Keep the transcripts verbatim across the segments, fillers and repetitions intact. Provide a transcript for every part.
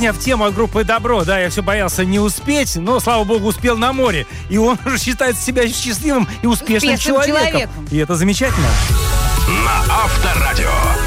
Песня в тему от группы «Добро». Да, я все боялся не успеть, но, слава богу, успел на море. И он уже считает себя счастливым и успешным, Успешным человеком. человеком. И это замечательно. На Авторадио.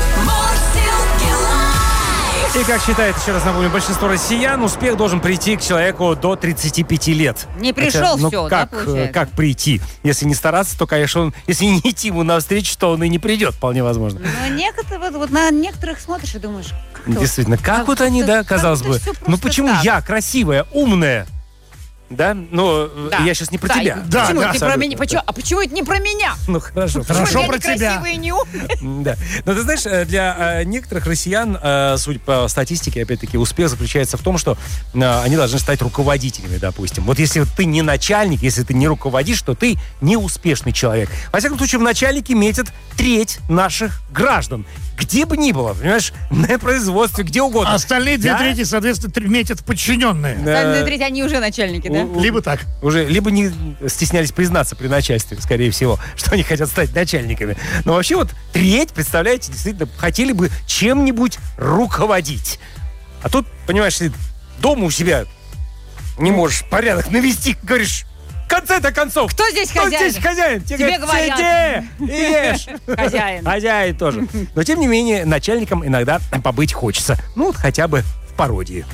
И как считает, еще раз напомню, большинство россиян, успех должен прийти к человеку до тридцати пяти лет. Не пришел, ну, все, как, да, получается? как прийти? Если не стараться, то, конечно, он, если не идти ему навстречу, то он и не придет, вполне возможно. Ну, некоторые, вот, вот на некоторых смотришь и думаешь, как это Действительно, как как вот они, это- да, как казалось это бы. всё Ну просто почему так? я красивая, умная? Да? Но Да. я сейчас не про Да, тебя. и Да, почему да, ты про абсолютно, меня? да. Почему? А почему это не про меня? Ну хорошо. Хорошо Почему я про не тебя. красивая и не умная? Да. Но ты знаешь, э, для э, некоторых россиян, э, судя по статистике, опять-таки, успех заключается в том, что э, они должны стать руководителями, допустим. Вот если ты не начальник, если ты не руководишь, то ты не успешный человек. Во всяком случае, в начальнике метят треть наших граждан. Где бы ни было, понимаешь, на производстве, где угодно. А остальные две Да? трети, соответственно, три- метят подчиненные. Остальные треть, они уже начальники, да? у- Либо так. Уже либо не стеснялись признаться при начальстве, скорее всего, что они хотят стать начальниками. Но вообще вот треть, представляете, действительно хотели бы чем-нибудь руководить. А тут, понимаешь, ты дома у себя не можешь порядок навести, говоришь, в конце-то концов. Кто здесь Кто хозяин? здесь хозяин? Тебе говорят. Сиди и ешь. Хозяин. Хозяин тоже. Но, тем не менее, начальником иногда побыть хочется. Ну, вот хотя бы в пародии.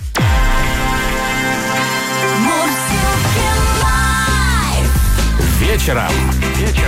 Вечером. Вечером.